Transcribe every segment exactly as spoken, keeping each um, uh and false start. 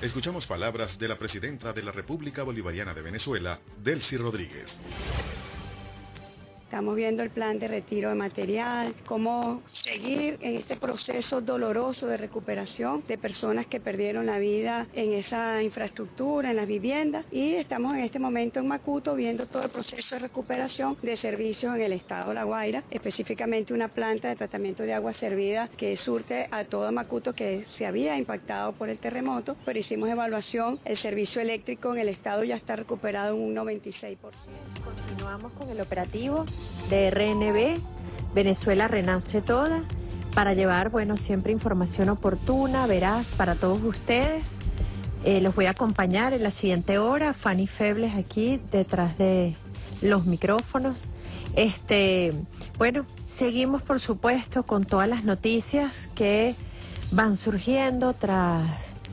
Escuchamos palabras de la presidenta de la República Bolivariana de Venezuela, Delcy Rodríguez. Estamos viendo el plan de retiro de material, cómo seguir en este proceso doloroso de recuperación de personas que perdieron la vida en esa infraestructura, en las viviendas, y estamos en este momento en Macuto viendo todo el proceso de recuperación de servicios en el estado de La Guaira, específicamente una planta de tratamiento de agua servida que surte a todo Macuto que se había impactado por el terremoto, pero hicimos evaluación, el servicio eléctrico en el estado ya está recuperado en un noventa y seis por ciento. Continuamos con el operativo de R N B, Venezuela Renace Toda, para llevar, bueno, siempre información oportuna, veraz para todos ustedes. Eh, los voy a acompañar en la siguiente hora, Fanny Febles aquí detrás de los micrófonos. Este, bueno, seguimos por supuesto con todas las noticias que van surgiendo tras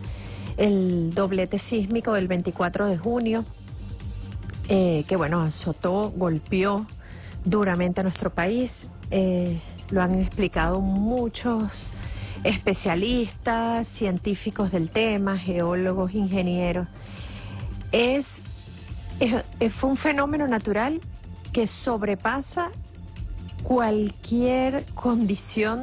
el doblete sísmico del veinticuatro de junio, eh, que bueno, azotó, golpeó duramente a nuestro país. Eh, lo han explicado muchos especialistas, científicos del tema, geólogos, ingenieros. Es, es, fue un fenómeno natural que sobrepasa cualquier condición,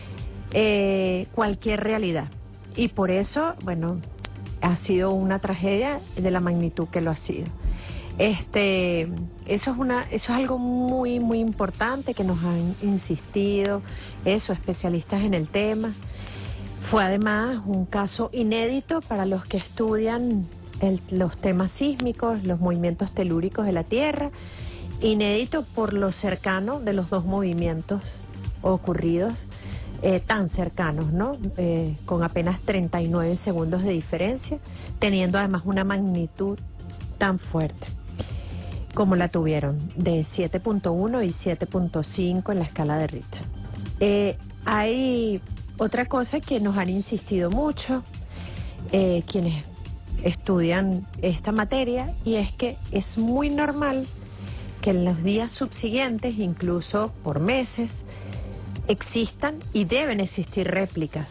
eh, cualquier realidad. Y por eso, bueno, ha sido una tragedia de la magnitud que lo ha sido. Este, eso es una, eso es algo muy, muy importante que nos han insistido, eso, especialistas en el tema. Fue además un caso inédito para los que estudian el, los temas sísmicos, los movimientos telúricos de la Tierra, inédito por lo cercano de los dos movimientos ocurridos, eh, tan cercanos, ¿no? Eh, con apenas treinta y nueve segundos de diferencia, teniendo además una magnitud tan fuerte como la tuvieron, de siete punto uno y siete punto cinco en la escala de Richter. Eh, hay otra cosa que nos han insistido mucho, eh, quienes estudian esta materia, y es que es muy normal que en los días subsiguientes, incluso por meses, existan y deben existir réplicas.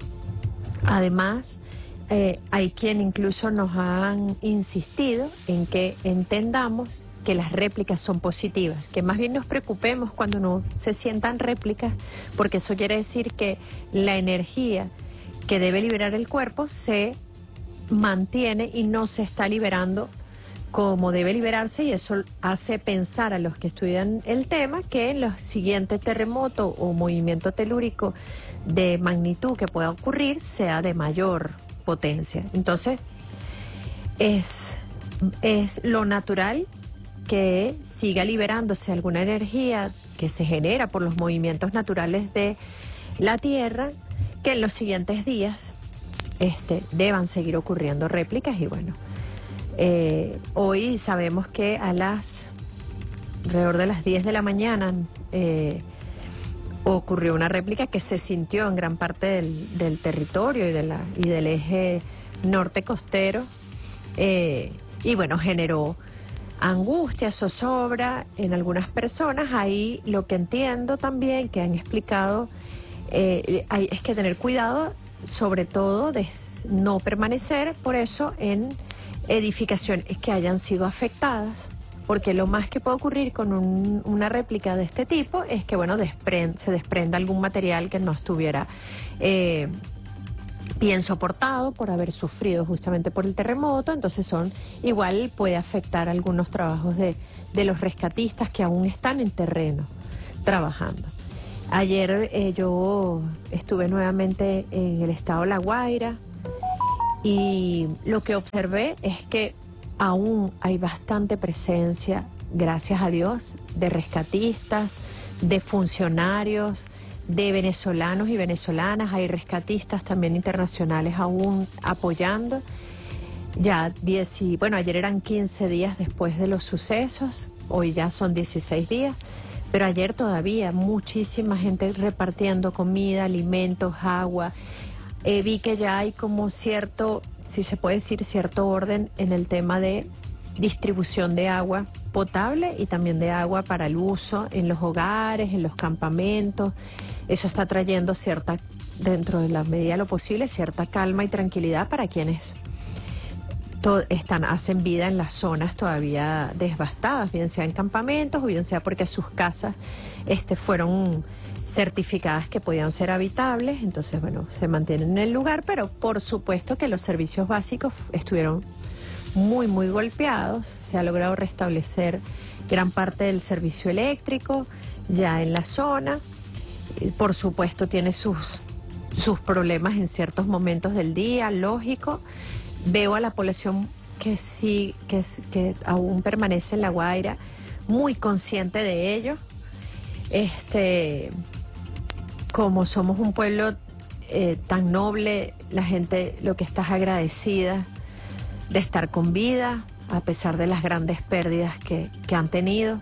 Además, eh, hay quien incluso nos han insistido en que entendamos que las réplicas son positivas, que más bien nos preocupemos cuando no se sientan réplicas, porque eso quiere decir que la energía que debe liberar el cuerpo se mantiene y no se está liberando como debe liberarse, y eso hace pensar a los que estudian el tema que en los siguientes terremotos o movimiento telúrico de magnitud que pueda ocurrir sea de mayor potencia. Entonces, es, es lo natural que siga liberándose alguna energía que se genera por los movimientos naturales de la Tierra, que en los siguientes días este, deban seguir ocurriendo réplicas. Y bueno, eh, hoy sabemos que a las alrededor de las diez de la mañana eh, ocurrió una réplica que se sintió en gran parte del, del territorio y, de la, y del eje norte costero, eh, y bueno, generó angustia, zozobra en algunas personas. Ahí lo que entiendo también que han explicado eh, hay, es que tener cuidado, sobre todo de no permanecer por eso en edificaciones que hayan sido afectadas, porque lo más que puede ocurrir con un, una réplica de este tipo es que bueno, desprend, se desprenda algún material que no estuviera eh, bien soportado por haber sufrido justamente por el terremoto. Entonces son, igual puede afectar algunos trabajos de, de los rescatistas que aún están en terreno trabajando. Ayer eh, yo estuve nuevamente en el estado de La Guaira y lo que observé es que aún hay bastante presencia, gracias a Dios, de rescatistas, de funcionarios, de venezolanos y venezolanas. Hay rescatistas también internacionales aún apoyando. Ya diez y, bueno, ayer eran quince días después de los sucesos, hoy ya son dieciséis días, pero ayer todavía muchísima gente repartiendo comida, alimentos, agua. Eh, vi que ya hay como cierto, si se puede decir, cierto orden en el tema de distribución de agua potable y también de agua para el uso en los hogares, en los campamentos. Eso está trayendo cierta, dentro de la medida de lo posible, cierta calma y tranquilidad para quienes to- están hacen vida en las zonas todavía devastadas, bien sea en campamentos o bien sea porque sus casas este, fueron certificadas que podían ser habitables, entonces bueno, se mantienen en el lugar, pero por supuesto que los servicios básicos estuvieron muy muy golpeados. Se ha logrado restablecer gran parte del servicio eléctrico ya en la zona. Por supuesto tiene sus sus problemas en ciertos momentos del día, lógico. Veo a la población que sí, que, que aún permanece en La Guaira, muy consciente de ello. Este, como somos un pueblo eh, tan noble, la gente lo que está es agradecida de estar con vida, a pesar de las grandes pérdidas que, que han tenido.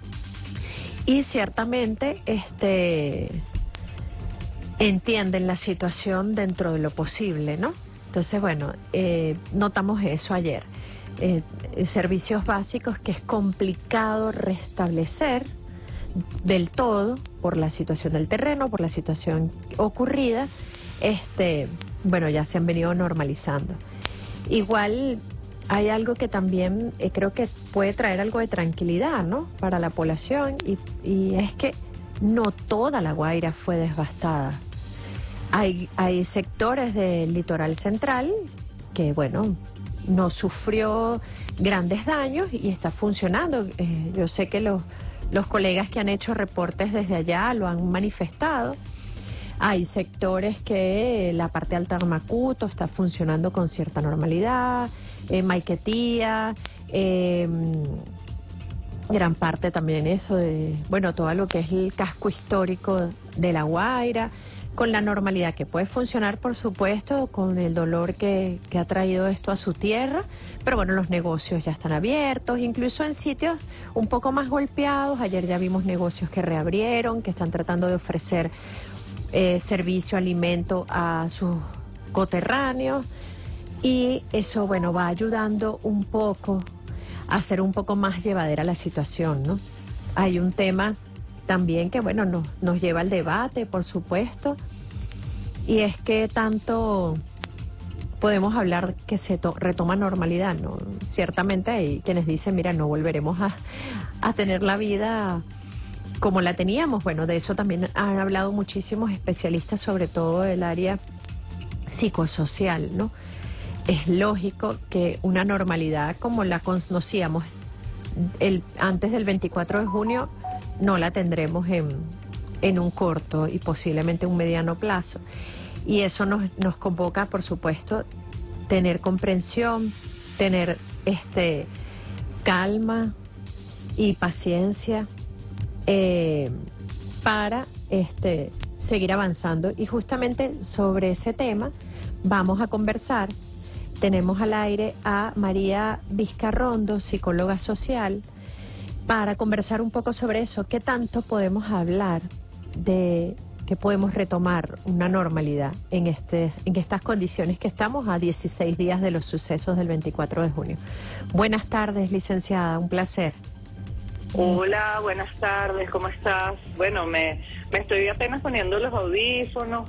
Y ciertamente, este... entienden la situación dentro de lo posible, ¿no? Entonces, bueno, eh, notamos eso ayer. Eh, servicios básicos que es complicado restablecer del todo por la situación del terreno, por la situación ocurrida, este, bueno, ya se han venido normalizando. Igual hay algo que también eh, creo que puede traer algo de tranquilidad, ¿no?, para la población, y, y es que no toda La Guaira fue devastada. Hay, hay sectores del litoral central que, bueno, no sufrió grandes daños y está funcionando. Eh, yo sé que los, los colegas que han hecho reportes desde allá lo han manifestado. Hay sectores que la parte alta de Macuto está funcionando con cierta normalidad, eh, Maiquetía, eh, gran parte también eso de, bueno, todo lo que es el casco histórico de La Guaira, con la normalidad que puede funcionar, por supuesto, con el dolor que, que ha traído esto a su tierra, pero bueno, los negocios ya están abiertos, incluso en sitios un poco más golpeados. Ayer ya vimos negocios que reabrieron, que están tratando de ofrecer eh, servicio, alimento a sus coterráneos, y eso, bueno, va ayudando un poco a hacer un poco más llevadera la situación, ¿no? Hay un tema también que, bueno, nos, nos lleva al debate, por supuesto, y es que tanto podemos hablar que se to retoma normalidad, ¿no? Ciertamente hay quienes dicen, mira, no volveremos a, a tener la vida como la teníamos. Bueno, de eso también han hablado muchísimos especialistas, sobre todo del área psicosocial, ¿no? Es lógico que una normalidad como la conocíamos el, antes del veinticuatro de junio no la tendremos en, en un corto y posiblemente un mediano plazo. Y eso nos, nos convoca, por supuesto, tener comprensión, tener este calma y paciencia eh, para este seguir avanzando. Y justamente sobre ese tema vamos a conversar. Tenemos al aire a María Vizcarrondo, psicóloga social, para conversar un poco sobre eso. ¿Qué tanto podemos hablar de que podemos retomar una normalidad en este en estas condiciones que estamos a dieciséis días de los sucesos del veinticuatro de junio? Buenas tardes, licenciada, un placer. Hola, buenas tardes, ¿cómo estás? Bueno, me, me estoy apenas poniendo los audífonos.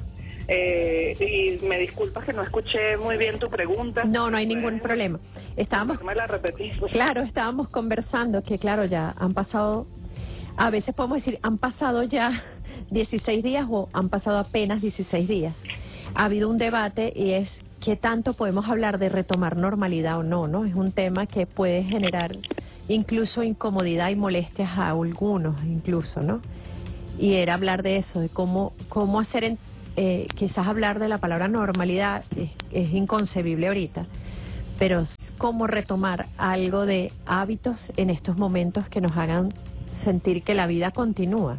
Eh, y me disculpas que no escuché muy bien tu pregunta. No, no hay ningún problema. Estábamos, me la repetí. Claro, estábamos conversando que, claro, ya han pasado, a veces podemos decir, han pasado ya dieciséis días o han pasado apenas dieciséis días. Ha habido un debate y es qué tanto podemos hablar de retomar normalidad o no, ¿no? Es un tema que puede generar incluso incomodidad y molestias a algunos, incluso, ¿no? Y era hablar de eso, de cómo, cómo hacer en Eh, quizás hablar de la palabra normalidad es, es inconcebible ahorita, pero cómo retomar algo de hábitos en estos momentos que nos hagan sentir que la vida continúa.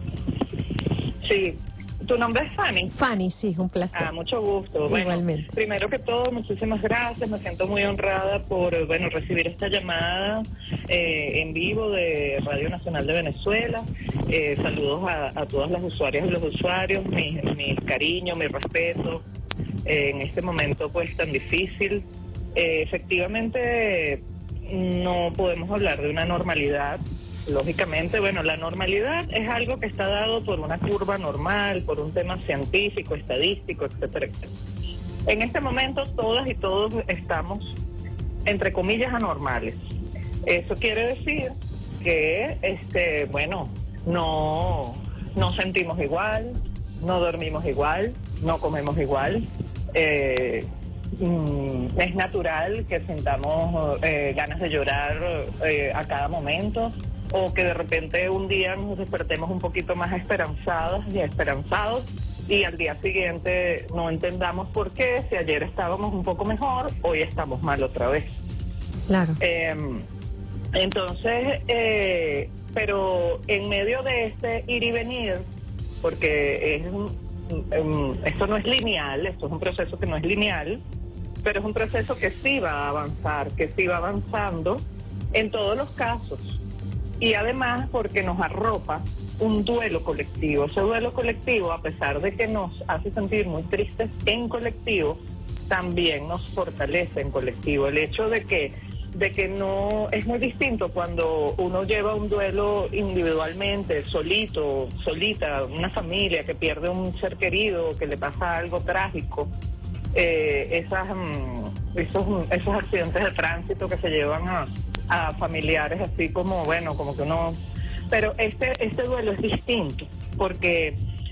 Sí. ¿Tu nombre es Fanny? Fanny, sí, un placer. Ah, mucho gusto. Bueno, igualmente. Primero que todo, muchísimas gracias. Me siento muy honrada por, bueno, recibir esta llamada eh, en vivo de Radio Nacional de Venezuela. Eh, saludos a, a todas las usuarias y los usuarios, mi, mi cariño, mi respeto eh, en este momento pues tan difícil. Eh, efectivamente, no podemos hablar de una normalidad. Lógicamente, bueno, la normalidad es algo que está dado por una curva normal, por un tema científico, estadístico, etcétera, etcétera. En este momento todas y todos estamos entre comillas, anormales. Eso quiere decir que, este, bueno, no, no sentimos igual, no dormimos igual, no comemos igual. Eh, mm, es natural que sintamos eh, ganas de llorar eh, a cada momento, o que de repente un día nos despertemos un poquito más esperanzadas y esperanzados, y al día siguiente no entendamos por qué, si ayer estábamos un poco mejor, hoy estamos mal otra vez. Claro. Eh, entonces, eh, pero en medio de este ir y venir, porque es um, esto no es lineal, esto es un proceso que no es lineal, pero es un proceso que sí va a avanzar, que sí va avanzando en todos los casos. Y además porque nos arropa un duelo colectivo. Ese duelo colectivo, a pesar de que nos hace sentir muy tristes en colectivo, también nos fortalece en colectivo. El hecho de que, de que no es muy distinto cuando uno lleva un duelo individualmente, solito, solita, una familia que pierde un ser querido, que le pasa algo trágico. Eh, esas, esos, esos accidentes de tránsito que se llevan a a familiares, así como, bueno, como que uno... Pero este este duelo es distinto, porque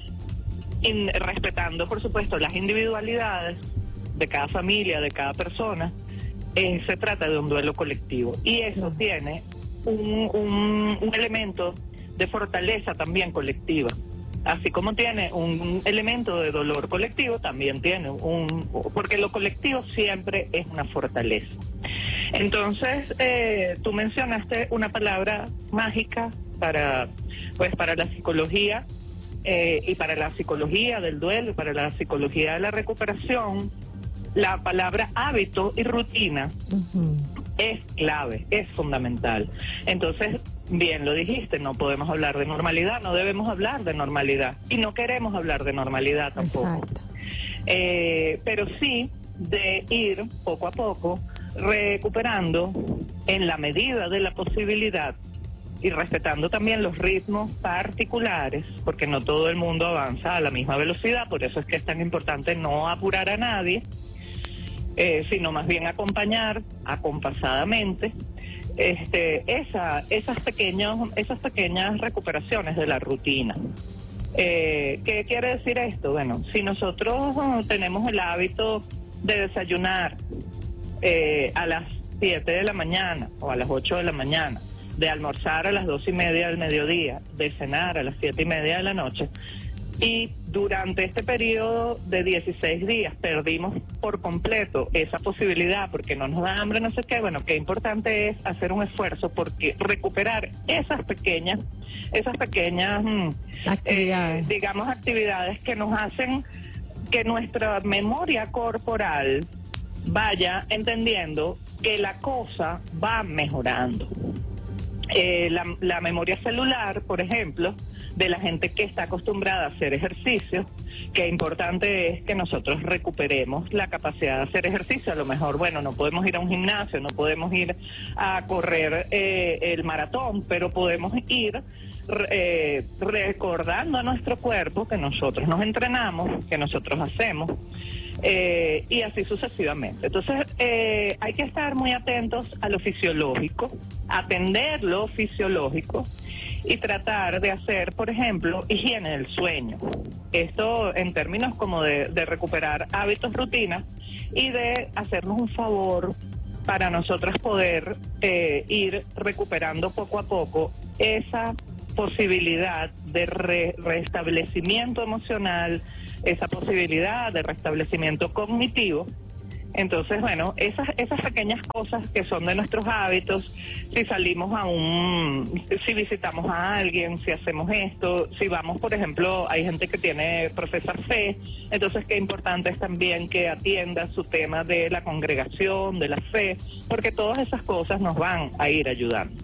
in, respetando, por supuesto, las individualidades de cada familia, de cada persona, eh, se trata de un duelo colectivo. Y eso tiene un, un, un elemento de fortaleza también colectiva. Así como tiene un, un elemento de dolor colectivo, también tiene un... Porque lo colectivo siempre es una fortaleza. Entonces, eh, tú mencionaste una palabra mágica para, pues, para la psicología, eh, y para la psicología del duelo, y para la psicología de la recuperación, la palabra hábito y rutina uh-huh. es clave, es fundamental. Entonces, bien lo dijiste, no podemos hablar de normalidad, no debemos hablar de normalidad, y no queremos hablar de normalidad tampoco. Eh, pero sí de ir poco a poco recuperando en la medida de la posibilidad y respetando también los ritmos particulares, porque no todo el mundo avanza a la misma velocidad, por eso es que es tan importante no apurar a nadie, eh, sino más bien acompañar acompasadamente este, esa, esas, pequeños, esas pequeñas recuperaciones de la rutina. Eh, ¿Qué quiere decir esto? Bueno, si nosotros tenemos el hábito de desayunar Eh, a las siete de la mañana o a las ocho de la mañana, de almorzar a las dos y media del mediodía, de cenar a las siete y media de la noche, y durante este periodo de dieciséis días perdimos por completo esa posibilidad porque no nos da hambre, no sé qué, bueno, qué importante es hacer un esfuerzo porque recuperar esas pequeñas, esas pequeñas, actividades. Eh, digamos, actividades que nos hacen que nuestra memoria corporal vaya entendiendo que la cosa va mejorando. Eh, la, la memoria celular, por ejemplo, de la gente que está acostumbrada a hacer ejercicio, que importante es que nosotros recuperemos la capacidad de hacer ejercicio. A lo mejor, bueno, no podemos ir a un gimnasio, no podemos ir a correr eh, el maratón, pero podemos ir eh, recordando a nuestro cuerpo que nosotros nos entrenamos, que nosotros hacemos, Eh, y así sucesivamente. Entonces, eh, hay que estar muy atentos a lo fisiológico, atender lo fisiológico y tratar de hacer, por ejemplo, higiene del sueño. Esto en términos como de, de recuperar hábitos, rutinas y de hacernos un favor para nosotras poder eh, ir recuperando poco a poco esa posibilidad de re- restablecimiento emocional, esa posibilidad de restablecimiento cognitivo. Entonces, bueno, esas esas pequeñas cosas que son de nuestros hábitos, si salimos a un, si visitamos a alguien, si hacemos esto, si vamos, por ejemplo, hay gente que tiene, profesa fe, entonces qué importante es también que atienda su tema de la congregación, de la fe, porque todas esas cosas nos van a ir ayudando.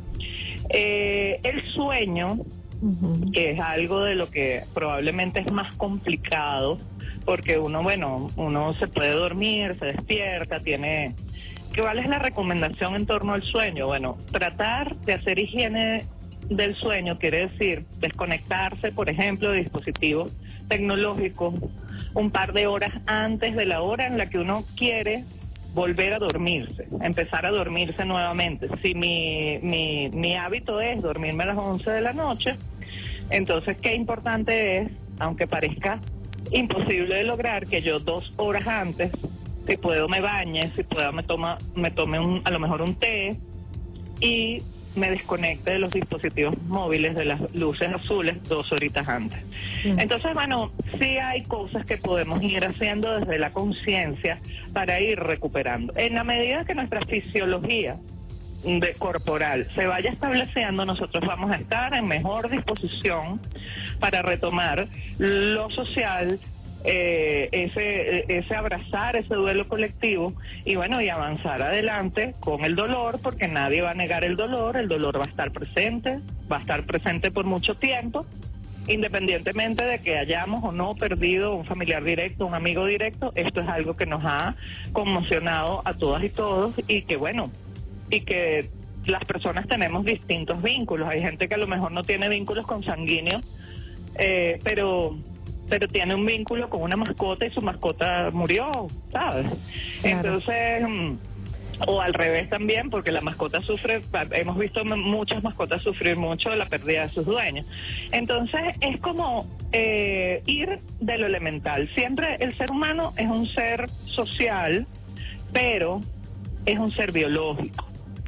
Eh, el sueño, uh-huh. que es algo de lo que probablemente es más complicado, porque uno, bueno, uno se puede dormir, se despierta, tiene... ¿Cuál es la recomendación en torno al sueño? Bueno, tratar de hacer higiene del sueño quiere decir desconectarse, por ejemplo, de dispositivos tecnológicos un par de horas antes de la hora en la que uno quiere volver a dormirse, empezar a dormirse nuevamente. Si mi, mi, mi hábito es dormirme a las once de la noche, entonces qué importante es, aunque parezca imposible de lograr, que yo dos horas antes, si puedo me bañe, si puedo me toma, me tome un, a lo mejor un té y me desconecte de los dispositivos móviles, de las luces azules, dos horitas antes. Mm. Entonces, bueno, sí hay cosas que podemos ir haciendo desde la conciencia para ir recuperando. En la medida que nuestra fisiología de corporal se vaya estableciendo, nosotros vamos a estar en mejor disposición para retomar lo social, Eh, ese ese abrazar, ese duelo colectivo y bueno, y avanzar adelante con el dolor, porque nadie va a negar el dolor, el dolor va a estar presente, va a estar presente por mucho tiempo, independientemente de que hayamos o no perdido un familiar directo, un amigo directo. Esto es algo que nos ha conmocionado a todas y todos, y que bueno, y que las personas tenemos distintos vínculos. Hay gente que a lo mejor no tiene vínculos consanguíneos, eh, pero pero tiene un vínculo con una mascota y su mascota murió, ¿sabes? Claro. Entonces, o al revés también, porque la mascota sufre, hemos visto muchas mascotas sufrir mucho la pérdida de sus dueños. Entonces, es como eh, ir de lo elemental. Siempre el ser humano es un ser social, pero es un ser biológico.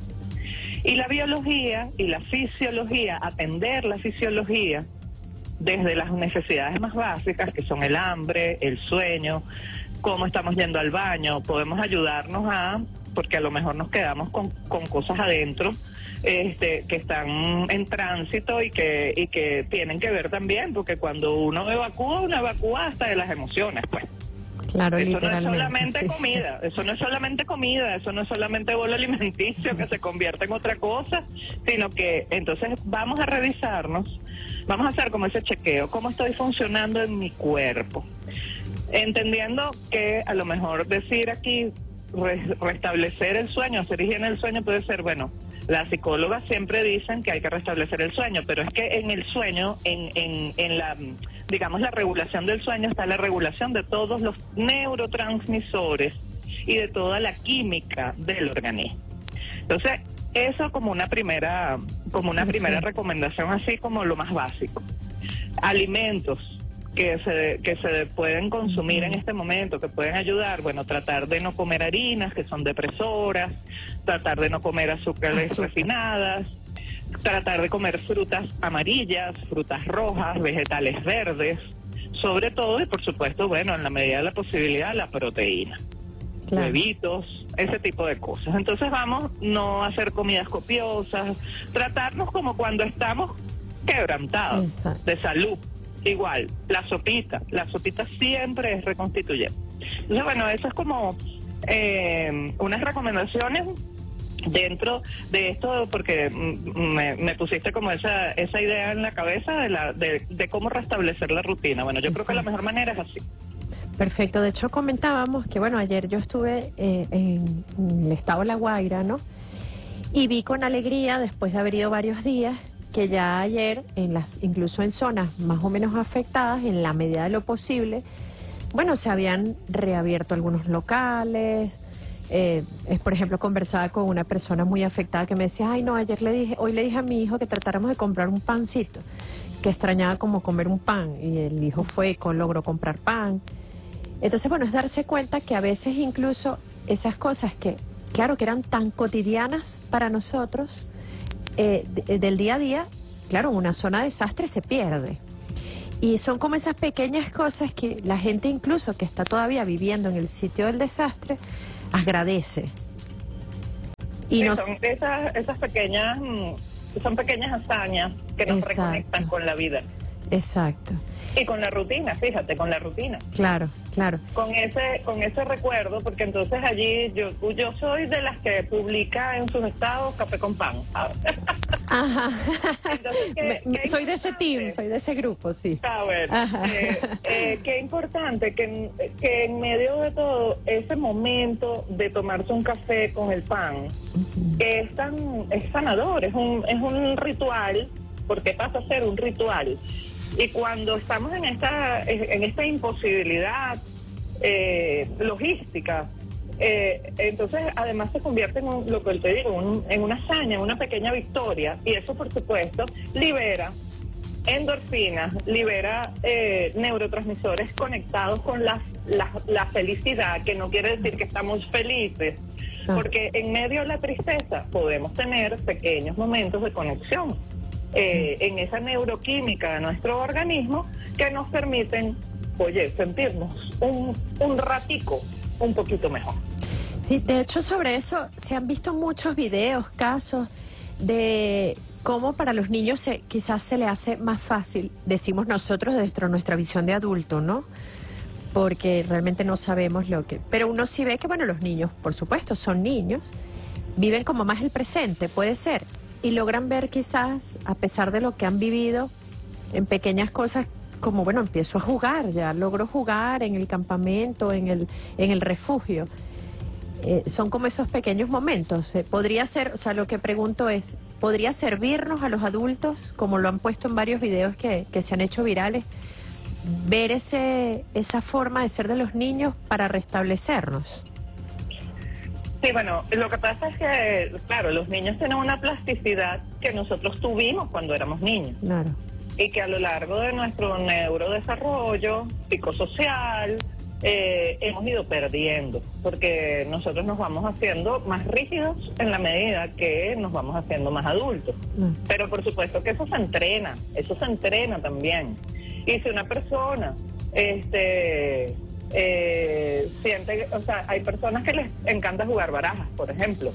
Y la biología y la fisiología, atender la fisiología, desde las necesidades más básicas, que son el hambre, el sueño, cómo estamos yendo al baño, podemos ayudarnos a, porque a lo mejor nos quedamos con, con cosas adentro este, que están en tránsito y que, y que tienen que ver también, porque cuando uno evacúa, uno evacúa hasta de las emociones, pues. Claro, eso no es literalmente, solamente sí. comida, eso no es solamente comida, eso no es solamente bolo alimenticio que se convierte en otra cosa, sino que entonces vamos a revisarnos, vamos a hacer como ese chequeo, cómo estoy funcionando en mi cuerpo, entendiendo que a lo mejor decir aquí re- restablecer el sueño, hacer higiene del sueño puede ser, bueno, las psicólogas siempre dicen que hay que restablecer el sueño, pero es que en el sueño, en, en, en la, digamos, la regulación del sueño está la regulación de todos los neurotransmisores y de toda la química del organismo. Entonces, eso como una primera, como una primera recomendación, así como lo más básico. Alimentos que se que se pueden consumir en este momento, que pueden ayudar, bueno, tratar de no comer harinas que son depresoras, tratar de no comer azúcares Azúcar. refinadas, tratar de comer frutas amarillas, frutas rojas, vegetales verdes, sobre todo, y por supuesto, bueno, en la medida de la posibilidad, la proteína. Claro. Huevitos, ese tipo de cosas. Entonces vamos no a hacer comidas copiosas, tratarnos como cuando estamos quebrantados Exacto. de salud. Igual, la sopita, la sopita siempre es reconstituyente. Entonces, bueno, eso es como eh, unas recomendaciones dentro de esto, porque me, me pusiste como esa esa idea en la cabeza de la de, de cómo restablecer la rutina. Bueno, yo creo que la mejor manera es así. Perfecto, de hecho comentábamos que, bueno, ayer yo estuve eh, en, en el estado de La Guaira, ¿no? Y vi con alegría, después de haber ido varios días, que ya ayer, en las, incluso en zonas más o menos afectadas, en la medida de lo posible, bueno, se habían reabierto algunos locales. Eh, es, por ejemplo, conversaba con una persona muy afectada que me decía, ay no, ayer le dije, hoy le dije a mi hijo que tratáramos de comprar un pancito, que extrañaba como comer un pan, y el hijo fue y logró comprar pan. Entonces, bueno, es darse cuenta que a veces incluso esas cosas que, claro, que eran tan cotidianas para nosotros, eh, de, del día a día, claro, en una zona de desastre se pierde. Y son como esas pequeñas cosas que la gente incluso que está todavía viviendo en el sitio del desastre, agradece. Y sí, nos... son esas, esas pequeñas, son pequeñas hazañas que nos Exacto. reconectan con la vida. Exacto. Y con la rutina, fíjate, con la rutina. Claro, claro. Con ese con ese recuerdo, porque entonces allí yo yo soy de las que publica en sus estados café con pan. Ajá. Entonces, ¿qué, Me, qué soy de ese team, soy de ese grupo, sí. A ver, eh, eh, qué importante que, que en medio de todo ese momento de tomarse un café con el pan, uh-huh. que es tan es sanador, es un es un ritual, porque pasa a ser un ritual. Y cuando estamos en esta en esta imposibilidad eh, logística, Eh, entonces, además se convierte en un, lo que te digo, un, en una hazaña, en una pequeña victoria, y eso, por supuesto, libera endorfinas, libera eh, neurotransmisores conectados con la, la, la felicidad, que no quiere decir que estamos felices, porque en medio de la tristeza podemos tener pequeños momentos de conexión eh, en esa neuroquímica de nuestro organismo que nos permiten, oye, sentirnos un, un ratico un poquito mejor. Sí, de hecho sobre eso se han visto muchos videos, casos de cómo para los niños se, quizás se le hace más fácil, decimos nosotros desde nuestra visión de adulto, ¿no? Porque realmente no sabemos lo que... Pero uno sí ve que, bueno, los niños, por supuesto, son niños, viven como más el presente, puede ser, y logran ver quizás, a pesar de lo que han vivido, en pequeñas cosas, como, bueno, empiezo a jugar, ya logro jugar en el campamento, en el, en el refugio. Eh, son como esos pequeños momentos. Eh, podría ser, o sea, lo que pregunto es, ¿podría servirnos a los adultos, como lo han puesto en varios videos que, que se han hecho virales, ver ese esa forma de ser de los niños para restablecernos? Sí, bueno, lo que pasa es que, claro, los niños tienen una plasticidad que nosotros tuvimos cuando éramos niños. Claro. Y que a lo largo de nuestro neurodesarrollo psicosocial eh, hemos ido perdiendo, porque nosotros nos vamos haciendo más rígidos en la medida que nos vamos haciendo más adultos. Mm. Pero por supuesto que eso se entrena, eso se entrena también. Y si una persona este eh, siente, o sea, hay personas que les encanta jugar barajas, por ejemplo,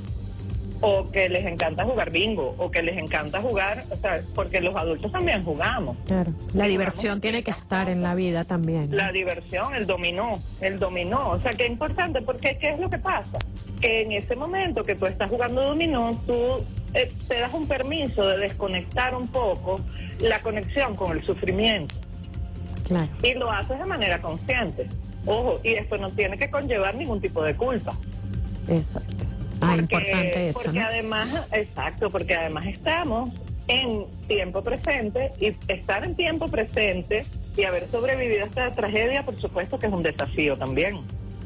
o que les encanta jugar bingo, o que les encanta jugar, o sea, porque los adultos también jugamos. Claro, la y diversión jugamos, tiene que estar en la vida también, ¿no? La diversión, el dominó, el dominó, o sea, que es importante, porque ¿qué es lo que pasa? Que en ese momento que tú estás jugando dominó, tú eh, te das un permiso de desconectar un poco la conexión con el sufrimiento. Claro. Y lo haces de manera consciente. Ojo, y esto no tiene que conllevar ningún tipo de culpa. Exacto. Ah, porque, importante eso, porque ¿no? además, exacto, porque además estamos en tiempo presente, y estar en tiempo presente y haber sobrevivido a esta tragedia, por supuesto que es un desafío también.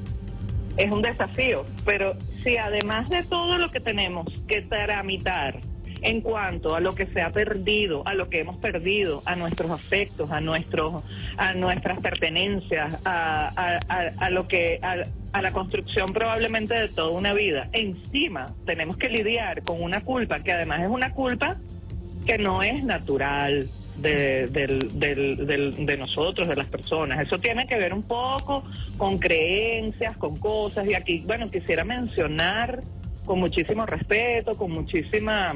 Es un desafío, pero si además de todo lo que tenemos que tramitar en cuanto a lo que se ha perdido, a lo que hemos perdido, a nuestros afectos, a nuestros, a nuestras pertenencias, a, a, a, a lo que, a, a la construcción probablemente de toda una vida. Encima tenemos que lidiar con una culpa que además es una culpa que no es natural de, del, del, del, de nosotros, de las personas. Eso tiene que ver un poco con creencias, con cosas, y aquí, bueno, quisiera mencionar con muchísimo respeto, con muchísima...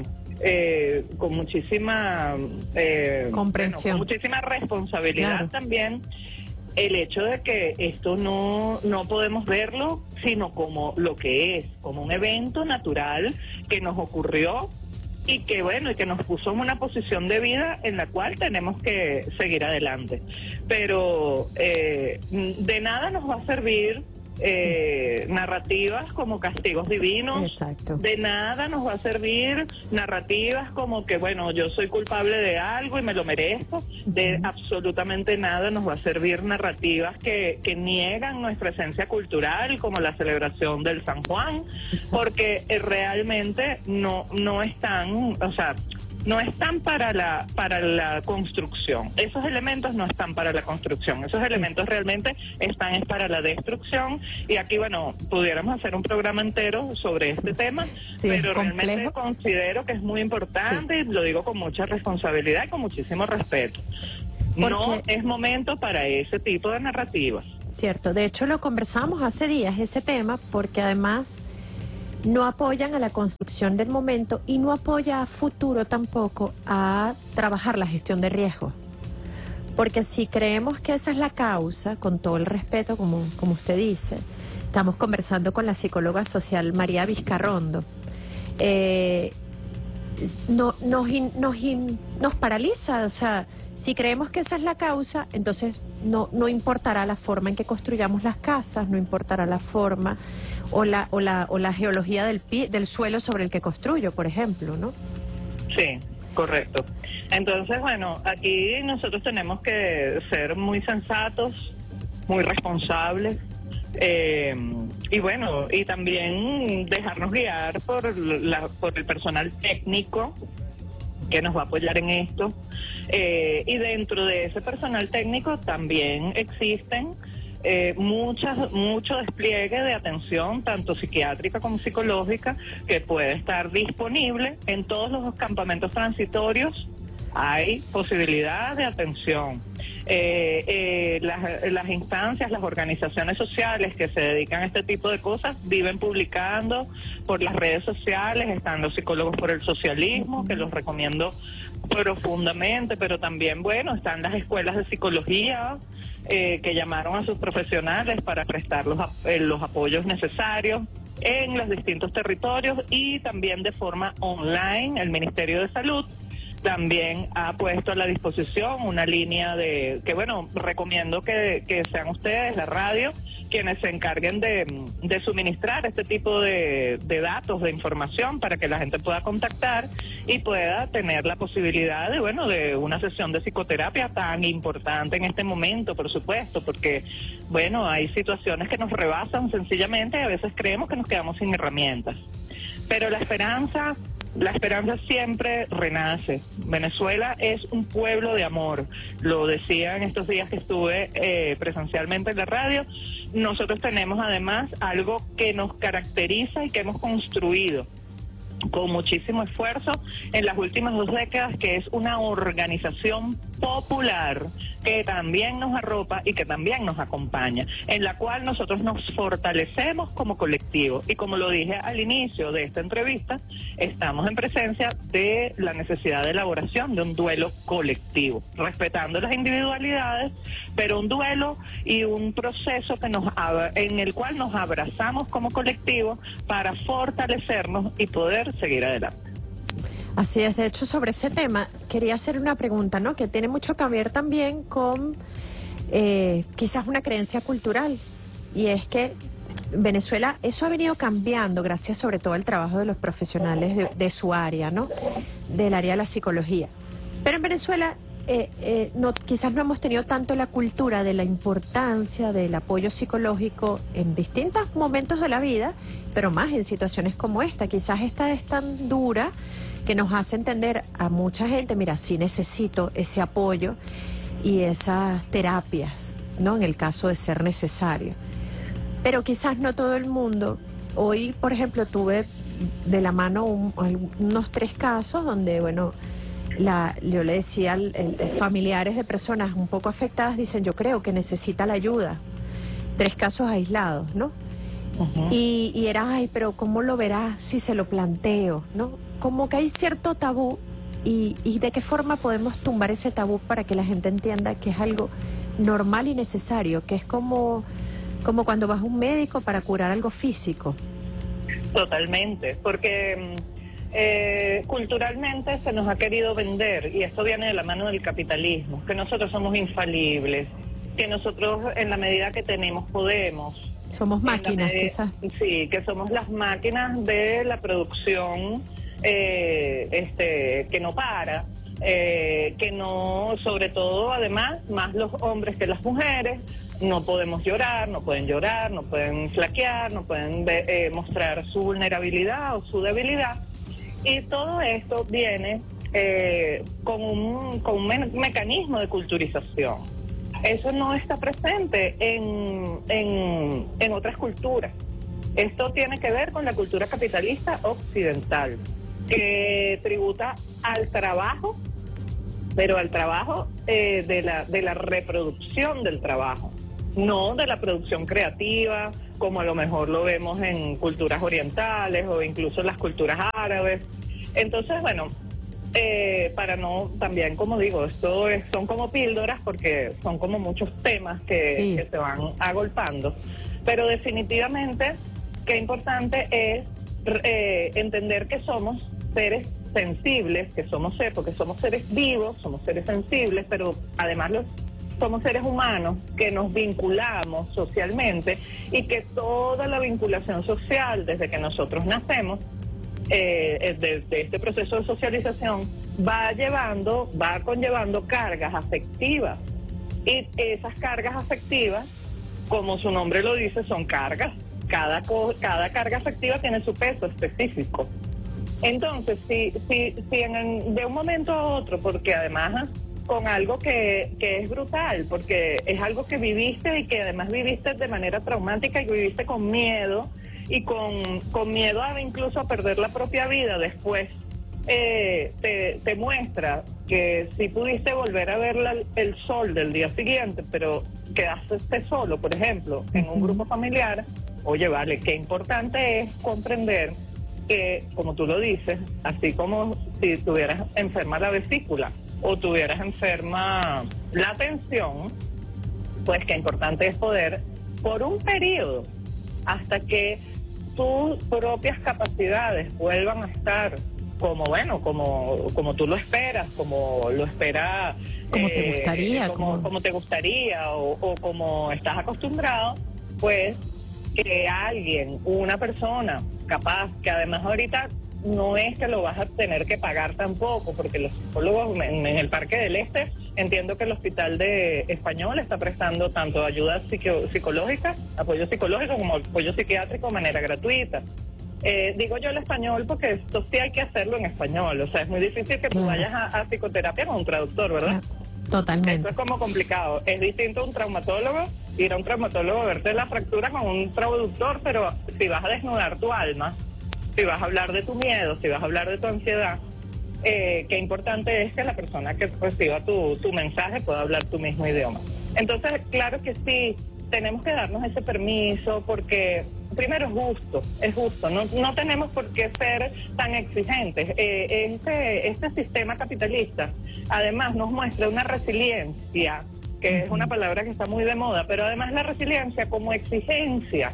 Eh, con muchísima eh, comprensión, bueno, con muchísima responsabilidad, claro, también el hecho de que esto no no podemos verlo sino como lo que es, como un evento natural que nos ocurrió y que bueno y que nos puso en una posición de vida en la cual tenemos que seguir adelante, pero eh, de nada nos va a servir Eh, narrativas como castigos divinos. Exacto. De nada nos va a servir narrativas como que bueno, yo soy culpable de algo y me lo merezco. De absolutamente nada nos va a servir narrativas que, que niegan nuestra esencia cultural, como la celebración del San Juan, porque eh, realmente no no están, o sea, no están para la para la construcción. Esos elementos no están para la construcción. Esos elementos realmente están es para la destrucción. Y aquí, bueno, pudiéramos hacer un programa entero sobre este tema, sí, pero realmente considero que es muy importante, sí, y lo digo con mucha responsabilidad y con muchísimo respeto. Porque no es momento para ese tipo de narrativas. Cierto. De hecho, lo conversamos hace días, ese tema, porque además no apoyan a la construcción del momento y no apoya a futuro tampoco a trabajar la gestión de riesgos. Porque si creemos que esa es la causa, con todo el respeto, como, como usted dice, estamos conversando con la psicóloga social María Vizcarrondo, eh, no, nos, nos, nos paraliza, o sea, si creemos que esa es la causa, entonces no, no importará la forma en que construyamos las casas, no importará la forma o la o la o la geología del pie, del suelo sobre el que construyo, por ejemplo, ¿no? Sí, correcto. Entonces, bueno, aquí nosotros tenemos que ser muy sensatos, muy responsables, eh, y bueno, y también dejarnos guiar por, la, por el personal técnico que nos va a apoyar en esto. Eh, y dentro de ese personal técnico también existen eh, muchas, mucho despliegue de atención, tanto psiquiátrica como psicológica, que puede estar disponible en todos los campamentos transitorios. Hay posibilidad de atención. Eh, eh, las, las instancias, las organizaciones sociales que se dedican a este tipo de cosas viven publicando por las redes sociales. Están los psicólogos por el socialismo, que los recomiendo profundamente, pero también, bueno, están las escuelas de psicología eh, que llamaron a sus profesionales para prestar los, eh, los apoyos necesarios en los distintos territorios, y también de forma online el Ministerio de Salud también ha puesto a la disposición una línea de, que bueno, recomiendo que, que sean ustedes, la radio, quienes se encarguen de, de suministrar este tipo de, de datos, de información, para que la gente pueda contactar y pueda tener la posibilidad de, bueno, de una sesión de psicoterapia tan importante en este momento, por supuesto, porque, bueno, hay situaciones que nos rebasan sencillamente y a veces creemos que nos quedamos sin herramientas. Pero la esperanza... La esperanza siempre renace. Venezuela es un pueblo de amor. Lo decía en estos días que estuve eh, presencialmente en la radio. Nosotros tenemos además algo que nos caracteriza y que hemos construido con muchísimo esfuerzo en las últimas dos décadas, que es una organización popular que también nos arropa y que también nos acompaña, en la cual nosotros nos fortalecemos como colectivo. Y como lo dije al inicio de esta entrevista, estamos en presencia de la necesidad de elaboración de un duelo colectivo, respetando las individualidades, pero un duelo y un proceso que nos en el cual nos abrazamos como colectivo para fortalecernos y poder seguir adelante. Así es. De hecho, sobre ese tema quería hacer una pregunta, ¿no?, que tiene mucho que ver también con eh, quizás una creencia cultural, y es que Venezuela, eso ha venido cambiando gracias sobre todo al trabajo de los profesionales de, de su área, ¿no?, del área de la psicología. Pero en Venezuela eh, eh, no, quizás no hemos tenido tanto la cultura de la importancia del apoyo psicológico en distintos momentos de la vida, pero más en situaciones como esta. Quizás esta es tan dura que nos hace entender a mucha gente, mira, sí necesito ese apoyo y esas terapias, ¿no?, en el caso de ser necesario. Pero quizás no todo el mundo. Hoy, por ejemplo, tuve de la mano un, unos tres casos donde, bueno, la, yo le decía al el, el familiares de personas un poco afectadas, dicen, yo creo que necesita la ayuda. Tres casos aislados, ¿no? Uh-huh. Y, y era, ay, pero ¿cómo lo verás si se lo planteo?, ¿no? Como que hay cierto tabú, y, y de qué forma podemos tumbar ese tabú para que la gente entienda que es algo normal y necesario, que es como, como cuando vas a un médico para curar algo físico. Totalmente, porque eh, culturalmente se nos ha querido vender, y esto viene de la mano del capitalismo, que nosotros somos infalibles, que nosotros en la medida que tenemos podemos. Somos máquinas, medida, quizás. Sí, que somos las máquinas de la producción eh, este, que no para, eh, que no, sobre todo, además, más los hombres que las mujeres, no podemos llorar, no pueden llorar, no pueden flaquear, no pueden ver, eh, mostrar su vulnerabilidad o su debilidad. Y todo esto viene eh, con un, con un me- mecanismo de culturización. Eso no está presente en, en, en otras culturas. Esto tiene que ver con la cultura capitalista occidental, que tributa al trabajo, pero al trabajo eh, de la, de la reproducción del trabajo, no de la producción creativa, como a lo mejor lo vemos en culturas orientales o incluso en las culturas árabes. Entonces, bueno, Eh, para no, también como digo, esto es, son como píldoras porque son como muchos temas que, sí. que se van agolpando, pero definitivamente qué importante es eh, entender que somos seres sensibles, que somos seres, porque somos seres vivos, somos seres sensibles, pero además los somos seres humanos que nos vinculamos socialmente, y que toda la vinculación social desde que nosotros nacemos, Eh, de, de este proceso de socialización, va llevando, va conllevando cargas afectivas, y esas cargas afectivas, como su nombre lo dice, son cargas, cada, cada carga afectiva tiene su peso específico. Entonces, si, si, si en, de un momento a otro, porque además con algo que, que es brutal, porque es algo que viviste y que además viviste de manera traumática y viviste con miedo, y con, con miedo a incluso a perder la propia vida después, eh, te, te muestra que si pudiste volver a ver la, el sol del día siguiente, pero quedaste solo, por ejemplo, en un grupo familiar, oye, vale, qué importante es comprender que, como tú lo dices, así como si tuvieras enferma la vesícula o tuvieras enferma la atención, pues qué importante es poder, por un periodo, hasta que tus propias capacidades vuelvan a estar como, bueno, como como tú lo esperas, como lo espera, como eh, te gustaría, como, como... como te gustaría o, o como estás acostumbrado, pues que alguien, una persona capaz, que además ahorita no es que lo vas a tener que pagar tampoco, porque los psicólogos en, en el Parque del Este, entiendo que el Hospital de Español está prestando tanto ayuda psico, psicológica, apoyo psicológico como apoyo psiquiátrico de manera gratuita. Eh, digo yo el español porque esto sí hay que hacerlo en español, o sea, es muy difícil que tú Claro. vayas a, a psicoterapia con un traductor, ¿verdad? Claro. Totalmente. Eso es como complicado. Es distinto a un traumatólogo, ir a un traumatólogo a verte la fractura con un traductor, pero si vas a desnudar tu alma, si vas a hablar de tu miedo, si vas a hablar de tu ansiedad, eh, qué importante es que la persona que reciba tu, tu mensaje pueda hablar tu mismo idioma. Entonces, claro que sí, tenemos que darnos ese permiso porque, primero, es justo, es justo, no, no tenemos por qué ser tan exigentes. Eh, este, este sistema capitalista, además, nos muestra una resiliencia, que es una palabra que está muy de moda, pero además la resiliencia como exigencia,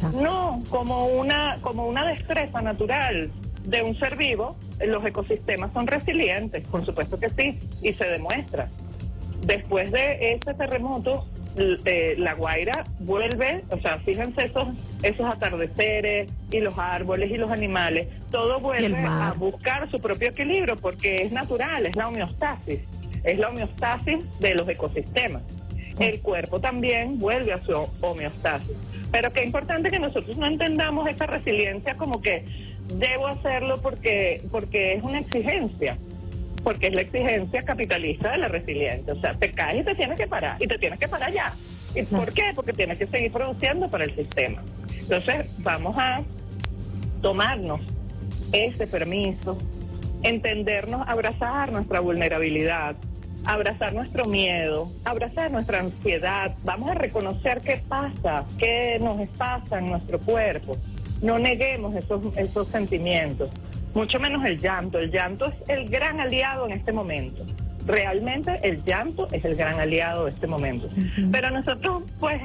no como una, como una destreza natural de un ser vivo. Los ecosistemas son resilientes, por supuesto que sí, y se demuestra. Después de ese terremoto, eh, La Guaira vuelve, o sea, fíjense esos, esos atardeceres y los árboles y los animales, todo vuelve a buscar su propio equilibrio porque es natural, es la homeostasis, es la homeostasis de los ecosistemas. El cuerpo también vuelve a su homeostasis. Pero qué importante que nosotros no entendamos esa resiliencia como que debo hacerlo porque, porque es una exigencia, porque es la exigencia capitalista de la resiliencia. O sea, te caes y te tienes que parar, y te tienes que parar ya. ¿Y por qué? Porque tienes que seguir produciendo para el sistema. Entonces, vamos a tomarnos ese permiso, entendernos, abrazar nuestra vulnerabilidad, abrazar nuestro miedo, abrazar nuestra ansiedad. Vamos a reconocer qué pasa, qué nos pasa en nuestro cuerpo. No neguemos esos, esos sentimientos, mucho menos el llanto. El llanto es el gran aliado en este momento. Realmente el llanto es el gran aliado de este momento. Uh-huh. Pero nosotros, pues,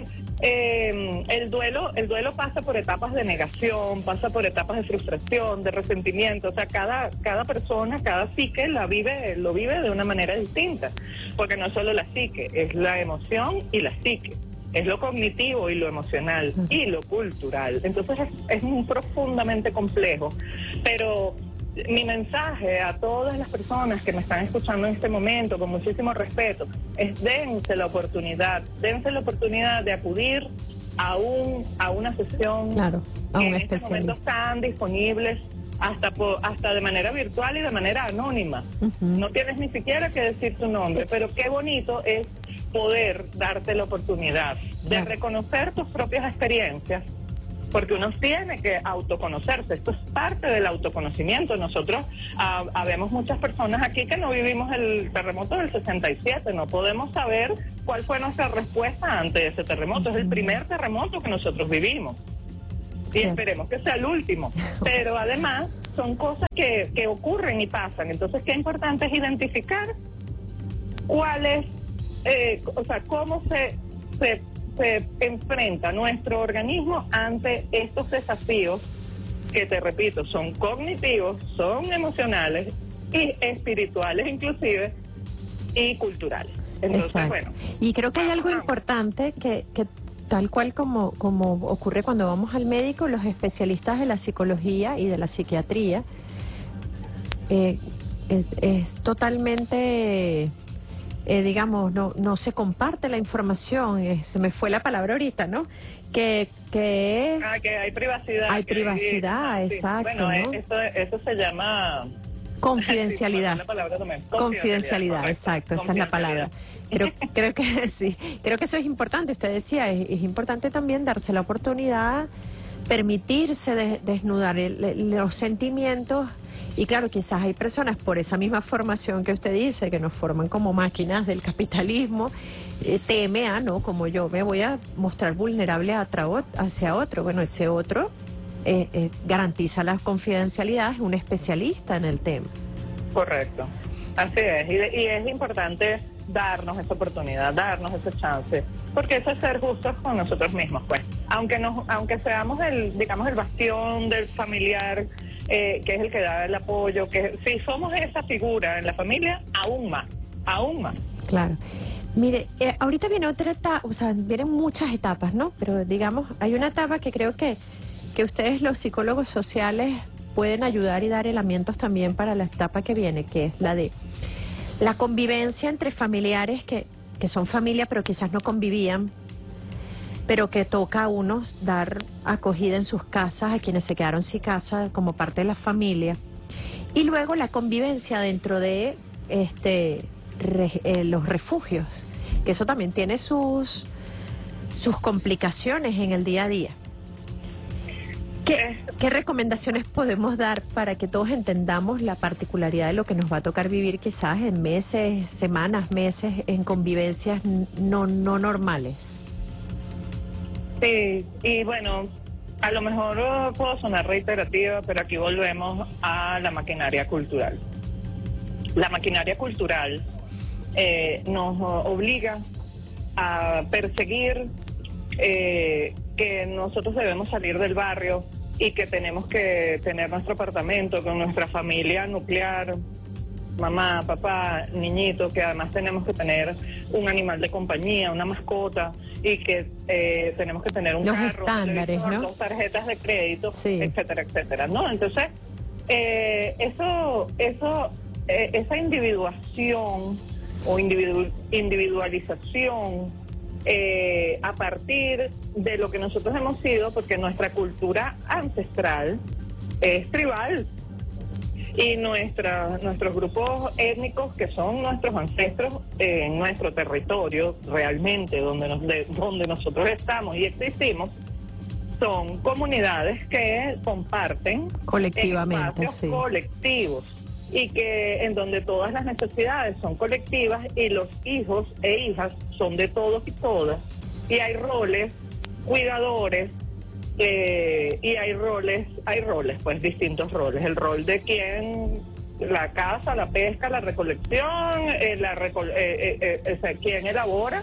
eh, el duelo, el duelo pasa por etapas de negación, pasa por etapas de frustración, de resentimiento. O sea, cada, cada persona, cada psique la vive, lo vive de una manera distinta. Porque no es solo la psique, es la emoción y la psique. Es lo cognitivo y lo emocional y lo cultural. Entonces es, es muy profundamente complejo. Pero mi mensaje a todas las personas que me están escuchando en este momento, con muchísimo respeto, es dense la oportunidad, dense la oportunidad de acudir a un a una sesión. Claro, a un que en este momento están disponibles hasta por, hasta de manera virtual y de manera anónima. Uh-huh. No tienes ni siquiera que decir tu nombre, pero qué bonito es poder darte la oportunidad de claro. reconocer tus propias experiencias, porque uno tiene que autoconocerse. Esto es parte del autoconocimiento. Nosotros ah, habemos muchas personas aquí que no vivimos el terremoto del sesenta y siete, no podemos saber cuál fue nuestra respuesta ante ese terremoto. Uh-huh. Es el primer terremoto que nosotros vivimos y sí. esperemos que sea el último, pero además son cosas que, que ocurren y pasan. Entonces, qué importante es identificar cuál es Eh, o sea, cómo se, se, se enfrenta nuestro organismo ante estos desafíos que, te repito, son cognitivos, son emocionales y espirituales inclusive y culturales. Entonces, exacto. bueno. Y creo que hay algo vamos. importante que, que tal cual como, como ocurre cuando vamos al médico, los especialistas de la psicología y de la psiquiatría, eh, es, es totalmente... eh, digamos, no no se comparte la información, eh, se me fue la palabra ahorita, ¿no? Que, que ah, que hay privacidad. Hay privacidad, hay, exacto. Bueno, ¿no? eso, eso se llama... Confidencialidad. Sí, la palabra también. Confidencialidad, Confidencialidad, exacto, esa es la palabra. Creo, creo que sí, creo que eso es importante. Usted decía, es, es importante también darse la oportunidad, permitirse de, desnudar el, el, los sentimientos. Y claro, quizás hay personas por esa misma formación que usted dice, que nos forman como máquinas del capitalismo, eh, teme a, ¿no? Como yo me voy a mostrar vulnerable a tra- hacia otro. Bueno, ese otro eh, eh, garantiza la confidencialidad, es un especialista en el tema. Correcto, así es. Y, de, y es importante darnos esa oportunidad, darnos esa chance, porque eso es ser justos con nosotros mismos, pues. Aunque nos, aunque seamos el, digamos, el bastión del familiar, eh, que es el que da el apoyo, que si somos esa figura en la familia, aún más, aún más. Claro. Mire, eh, ahorita viene otra etapa, o sea, vienen muchas etapas, ¿no? Pero digamos, hay una etapa que creo que, que ustedes los psicólogos sociales pueden ayudar y dar elementos también para la etapa que viene, que es la de la convivencia entre familiares que, que son familia pero quizás no convivían, pero que toca a unos dar acogida en sus casas a quienes se quedaron sin casa como parte de la familia. Y luego la convivencia dentro de este re, eh, los refugios, que eso también tiene sus, sus complicaciones en el día a día. ¿Qué, ¿Qué recomendaciones podemos dar para que todos entendamos la particularidad de lo que nos va a tocar vivir quizás en meses, semanas, meses, en convivencias no, no normales? Sí, y bueno, a lo mejor puedo sonar reiterativa, pero aquí volvemos a la maquinaria cultural. La maquinaria cultural eh, nos obliga a perseguir eh, que nosotros debemos salir del barrio y que tenemos que tener nuestro apartamento con nuestra familia nuclear, mamá, papá, niñito, que además tenemos que tener un animal de compañía, una mascota, y que eh, tenemos que tener un los carro, estándares, televisor, ¿no? dos tarjetas de crédito, sí. etcétera, etcétera, ¿no? Entonces, eh, eso, eso, eh, esa individuación o individu individualización eh, a partir de lo que nosotros hemos sido, porque nuestra cultura ancestral es tribal. Y nuestra, nuestros grupos étnicos, que son nuestros ancestros eh, en nuestro territorio, realmente donde, nos de, donde nosotros estamos y existimos, son comunidades que comparten colectivamente, espacios sí. colectivos, y que en donde todas las necesidades son colectivas y los hijos e hijas son de todos y todas, y hay roles, cuidadores, Eh, y hay roles, hay roles, pues distintos roles. El rol de quien, la caza, la pesca, la recolección, eh, la recol eh, eh, eh, eh, quien elabora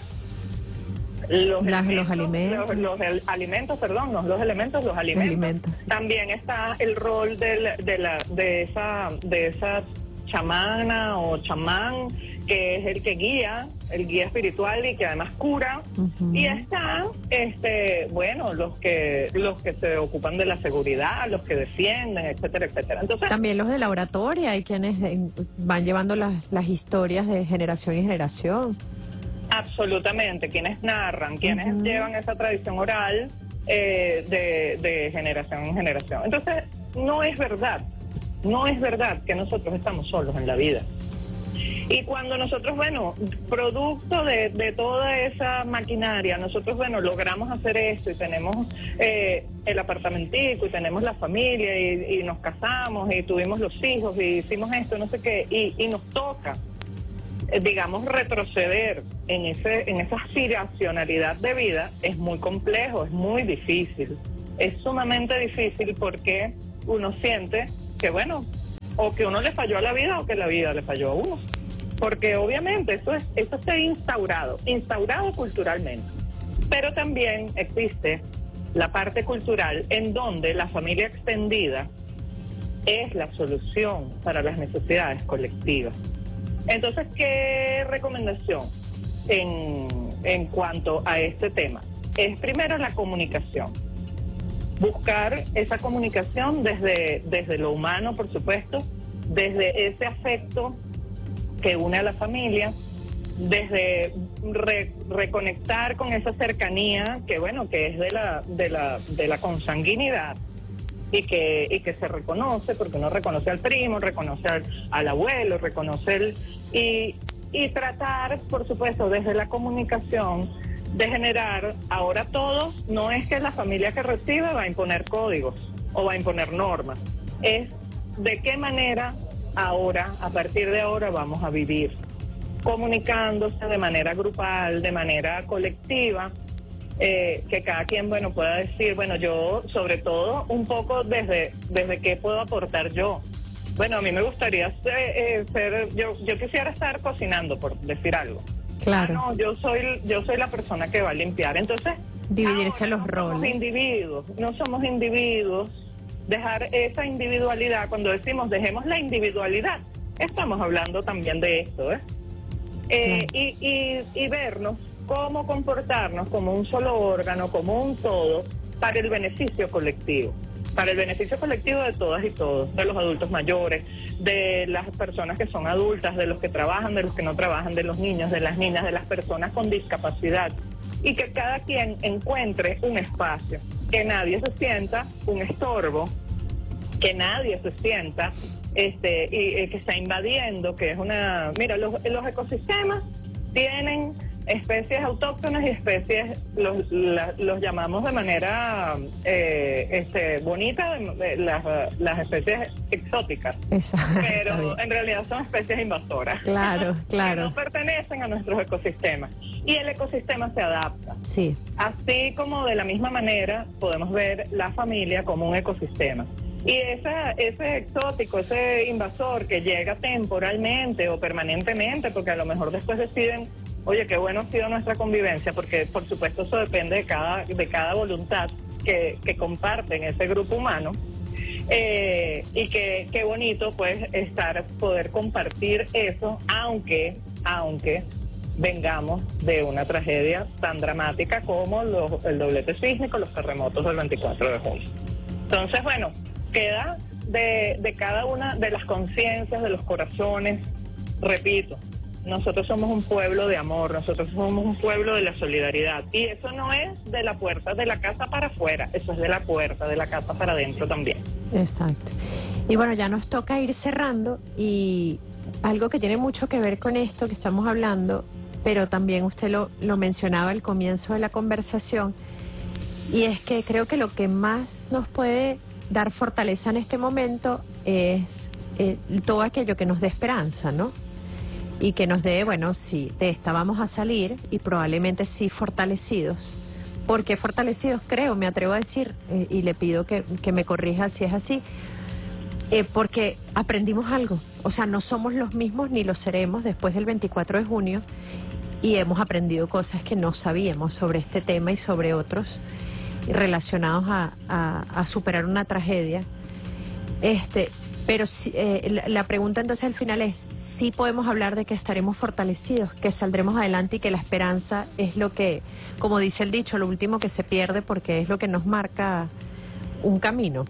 los, Las, elementos, los alimentos, los, los el, alimentos, perdón, no los elementos, los alimentos. alimentos. También está el rol del, de la, de esa, de esa chamana o chamán, que es el que guía, el guía espiritual y que además cura. Uh-huh. Y están, este, bueno, los que los que se ocupan de la seguridad, los que defienden, etcétera, etcétera. Entonces, también los de la oratoria, hay quienes van llevando las, las historias de generación en generación. Absolutamente, quienes narran, quienes uh-huh. llevan esa tradición oral eh, de, de generación en generación. Entonces, no es verdad, no es verdad que nosotros estamos solos en la vida. Y cuando nosotros, bueno, producto de, de toda esa maquinaria, nosotros, bueno, logramos hacer esto y tenemos eh, el apartamentico y tenemos la familia y, y nos casamos y tuvimos los hijos y hicimos esto, no sé qué, y, y nos toca, eh, digamos, retroceder en, ese, en esa aspiracionalidad de vida, es muy complejo, es muy difícil, es sumamente difícil porque uno siente que, bueno, o que uno le falló a la vida o que la vida le falló a uno. Porque obviamente eso es eso está instaurado, instaurado culturalmente. Pero también existe la parte cultural en donde la familia extendida es la solución para las necesidades colectivas. Entonces, ¿qué recomendación en, en cuanto a este tema? Es primero la comunicación. Buscar esa comunicación desde, desde lo humano, por supuesto, desde ese afecto que une a la familia, desde re, reconectar con esa cercanía que bueno que es de la de la de la consanguinidad y que y que se reconoce, porque uno reconoce al primo, reconoce al, al abuelo, reconoce el y y tratar, por supuesto, desde la comunicación de generar, ahora todos, no es que la familia que recibe va a imponer códigos o va a imponer normas, es de qué manera ahora, a partir de ahora, vamos a vivir, comunicándose de manera grupal, de manera colectiva, eh, que cada quien, bueno, pueda decir, bueno, yo, sobre todo, un poco desde, desde qué puedo aportar yo. Bueno, a mí me gustaría ser, eh, ser yo, yo quisiera estar cocinando, por decir algo. Claro. Ah, no, yo soy, yo soy la persona que va a limpiar. Entonces, dividirse los no roles. Somos individuos, no somos individuos. Dejar esa individualidad, cuando decimos dejemos la individualidad, estamos hablando también de esto, ¿eh? Eh, Claro. y, y, y vernos cómo comportarnos como un solo órgano, como un todo, para el beneficio colectivo. Para el beneficio colectivo de todas y todos, de los adultos mayores, de las personas que son adultas, de los que trabajan, de los que no trabajan, de los niños, de las niñas, de las personas con discapacidad, y que cada quien encuentre un espacio, que nadie se sienta un estorbo, que nadie se sienta este y, y que está invadiendo, que es una... Mira, los, los ecosistemas tienen especies autóctonas y especies, los, la, los llamamos de manera eh, este, bonita, de, las, las especies exóticas. Exacto. Pero en realidad son especies invasoras. Claro, claro. Que no pertenecen a nuestros ecosistemas. Y el ecosistema se adapta. Sí. Así como de la misma manera podemos ver la familia como un ecosistema. Y ese, ese exótico, ese invasor que llega temporalmente o permanentemente, porque a lo mejor después deciden, oye, qué bueno ha sido nuestra convivencia, porque por supuesto eso depende de cada, de cada voluntad que, que comparten ese grupo humano, eh, y que qué bonito pues estar, poder compartir eso, aunque, aunque vengamos de una tragedia tan dramática como los, el doblete sísmico, los terremotos del veinticuatro de junio. Entonces, bueno, queda de, de cada una de las conciencias, de los corazones, repito, nosotros somos un pueblo de amor, nosotros somos un pueblo de la solidaridad, y eso no es de la puerta de la casa para afuera, eso es de la puerta de la casa para adentro también. Exacto. Y bueno, ya nos toca ir cerrando, y algo que tiene mucho que ver con esto que estamos hablando, pero también usted lo, lo mencionaba al comienzo de la conversación, y es que creo que lo que más nos puede dar fortaleza en este momento es eh, todo aquello que nos dé esperanza, ¿no? Y que nos dé, bueno, sí, de esta vamos a salir, y probablemente sí fortalecidos. ¿Por qué fortalecidos? Creo, me atrevo a decir, eh, y le pido que, que me corrija si es así, eh, porque aprendimos algo. O sea, no somos los mismos ni lo seremos después del veinticuatro de junio, y hemos aprendido cosas que no sabíamos sobre este tema y sobre otros relacionados a, a, a superar una tragedia. Este, pero eh, la, la pregunta entonces al final es, sí podemos hablar de que estaremos fortalecidos, que saldremos adelante, y que la esperanza es lo que, como dice el dicho, lo último que se pierde, porque es lo que nos marca un camino.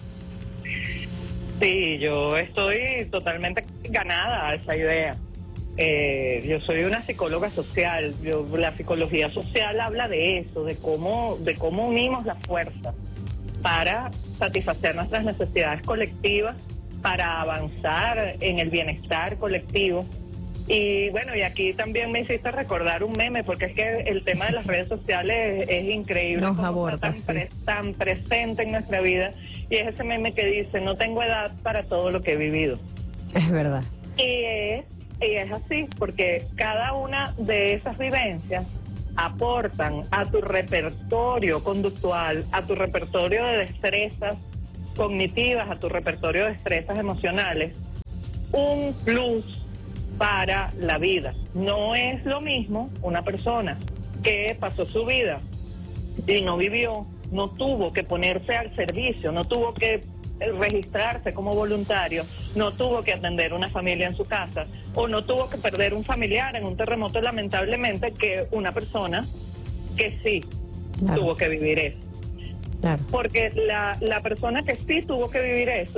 Sí, yo estoy totalmente ganada a esa idea. Eh, yo soy una psicóloga social. Yo, la psicología social habla de eso, de cómo, de cómo unimos la fuerza para satisfacer nuestras necesidades colectivas, para avanzar en el bienestar colectivo. Y bueno, y aquí también me hiciste recordar un meme, porque es que el tema de las redes sociales es, es increíble. Nos cómo aborda, está tan, pre, tan presente en nuestra vida, y es ese meme que dice, no tengo edad para todo lo que he vivido. Es verdad. Y es, y es así, porque cada una de esas vivencias aportan a tu repertorio conductual, a tu repertorio de destrezas cognitivas, a tu repertorio de destrezas emocionales, un plus para la vida. No es lo mismo una persona que pasó su vida y no vivió, no tuvo que ponerse al servicio, no tuvo que registrarse como voluntario, no tuvo que atender una familia en su casa, o no tuvo que perder un familiar en un terremoto, lamentablemente, que una persona que sí claro. tuvo que vivir eso. Claro. Porque la, la persona que sí tuvo que vivir eso,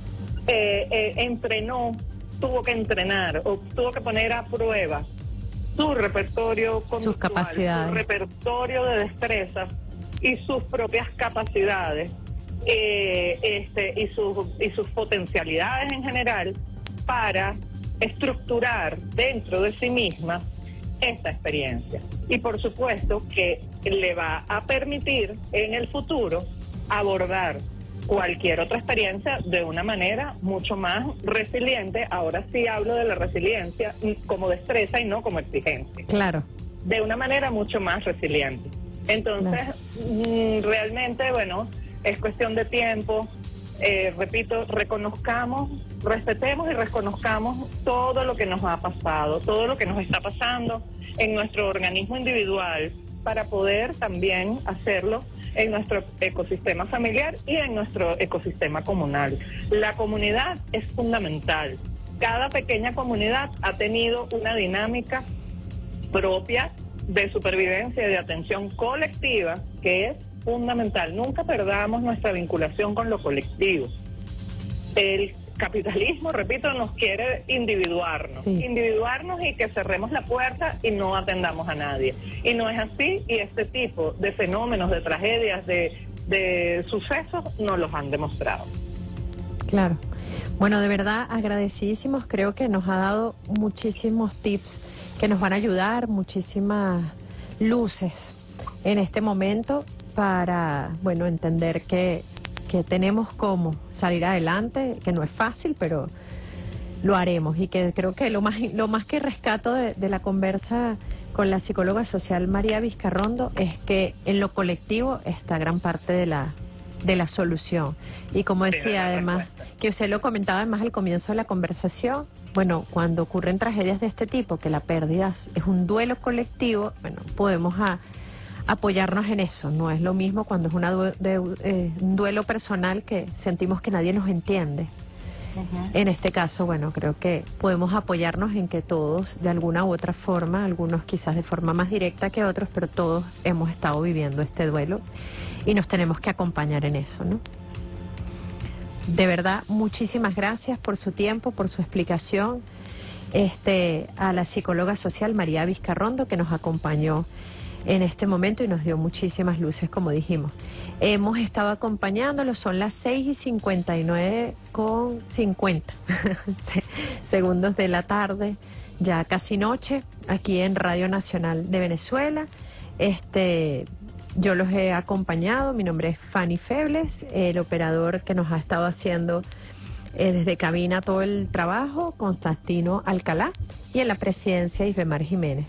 eh, eh, entrenó, tuvo que entrenar, o tuvo que poner a prueba su repertorio conductual, sus capacidades, su repertorio de destrezas y sus propias capacidades eh, este, y, sus, y sus potencialidades en general para estructurar dentro de sí misma esta experiencia. Y por supuesto que le va a permitir en el futuro abordar cualquier otra experiencia de una manera mucho más resiliente. Ahora sí hablo de la resiliencia como destreza y no como exigencia. Claro. De una manera mucho más resiliente. Entonces, claro. realmente, bueno, es cuestión de tiempo. Eh, repito, reconozcamos, respetemos y reconozcamos todo lo que nos ha pasado, todo lo que nos está pasando en nuestro organismo individual, para poder también hacerlo en nuestro ecosistema familiar y en nuestro ecosistema comunal. La comunidad es fundamental. Cada pequeña comunidad ha tenido una dinámica propia de supervivencia y de atención colectiva que es fundamental. Nunca perdamos nuestra vinculación con lo colectivo. El capitalismo, repito, nos quiere individuarnos, sí. individuarnos y que cerremos la puerta y no atendamos a nadie. Y no es así, y este tipo de fenómenos, de tragedias, de, de sucesos, nos los han demostrado. Claro. Bueno, de verdad, agradecidísimos. Creo que nos ha dado muchísimos tips que nos van a ayudar, muchísimas luces en este momento para, bueno, entender que que tenemos cómo salir adelante, que no es fácil, pero lo haremos. Y que creo que lo más lo más que rescato de, de la conversa con la psicóloga social María Vizcarrondo es que en lo colectivo está gran parte de la de la solución. Y como decía además, que usted lo comentaba además al comienzo de la conversación, bueno, cuando ocurren tragedias de este tipo, que la pérdida es un duelo colectivo, bueno, podemos a apoyarnos en eso. No es lo mismo cuando es una du de, eh, un duelo personal que sentimos que nadie nos entiende. Uh-huh. En este caso, bueno, creo que podemos apoyarnos en que todos, de alguna u otra forma, algunos quizás de forma más directa que otros, pero todos hemos estado viviendo este duelo y nos tenemos que acompañar en eso, ¿no? De verdad, muchísimas gracias por su tiempo, por su explicación, este, a la psicóloga social María Vizcarrondo, que nos acompañó en este momento y nos dio muchísimas luces, como dijimos. Hemos estado acompañándolos, son las seis y cincuenta y nueve con cincuenta segundos de la tarde, ya casi noche, aquí en Radio Nacional de Venezuela. Este, yo los he acompañado, mi nombre es Fanny Febles, el operador que nos ha estado haciendo eh, desde cabina todo el trabajo, Constantino Alcalá, y en la presidencia Isbemar Jiménez.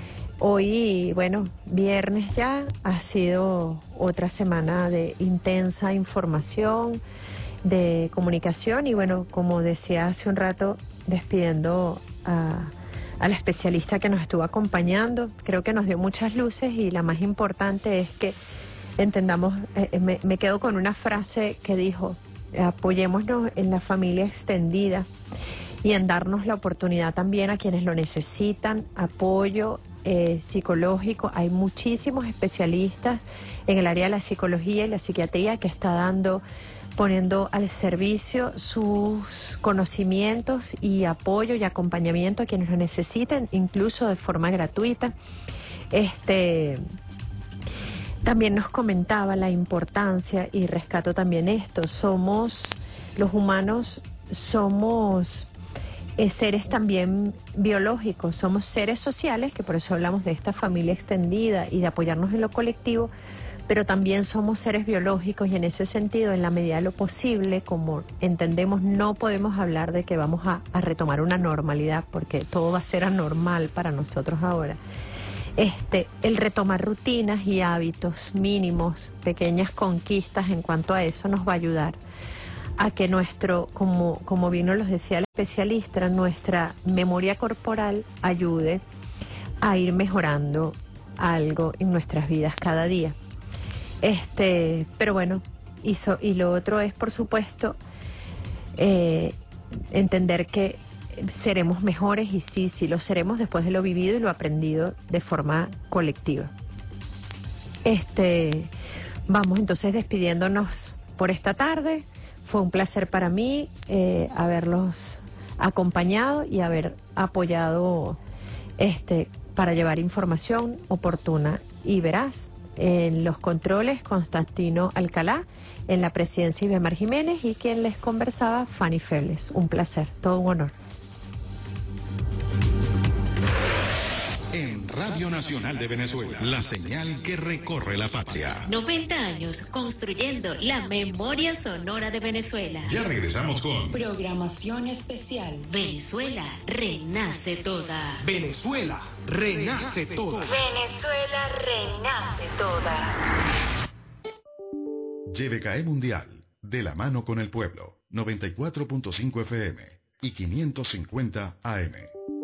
Hoy, bueno, viernes ya, ha sido otra semana de intensa información, de comunicación y bueno, como decía hace un rato, despidiendo a, a la especialista que nos estuvo acompañando, creo que nos dio muchas luces y la más importante es que entendamos, eh, me, me quedo con una frase que dijo, apoyémonos en la familia extendida y en darnos la oportunidad también a quienes lo necesitan, apoyo eh, psicológico. Hay muchísimos especialistas en el área de la psicología y la psiquiatría que está dando, poniendo al servicio sus conocimientos y apoyo y acompañamiento a quienes lo necesiten, incluso de forma gratuita. Este... También nos comentaba la importancia, y rescato también esto, somos, los humanos somos eh, seres también biológicos, somos seres sociales, que por eso hablamos de esta familia extendida y de apoyarnos en lo colectivo, pero también somos seres biológicos y en ese sentido, en la medida de lo posible, como entendemos, no podemos hablar de que vamos a, a retomar una normalidad, porque todo va a ser anormal para nosotros ahora. Este, el retomar rutinas y hábitos mínimos, pequeñas conquistas en cuanto a eso nos va a ayudar a que nuestro, como, como bien nos lo decía el especialista, nuestra memoria corporal ayude a ir mejorando algo en nuestras vidas cada día. Este, pero bueno, y, so, y lo otro es, por supuesto, eh, entender que seremos mejores y sí, sí lo seremos después de lo vivido y lo aprendido de forma colectiva. Este, vamos entonces despidiéndonos por esta tarde. Fue un placer para mí eh, haberlos acompañado y haber apoyado este para llevar información oportuna y veraz. En los controles, Constantino Alcalá, en la presidencia, Ibemar Jiménez, y quien les conversaba, Fanny Febles. Un placer, todo un honor. En Radio Nacional de Venezuela, la señal que recorre la patria. noventa años construyendo la memoria sonora de Venezuela. Ya regresamos con Programación especial. Venezuela renace toda. Venezuela renace toda. Venezuela renace toda. Y B K E Mundial, de la mano con el pueblo, noventa y cuatro punto cinco F M y quinientos cincuenta A M.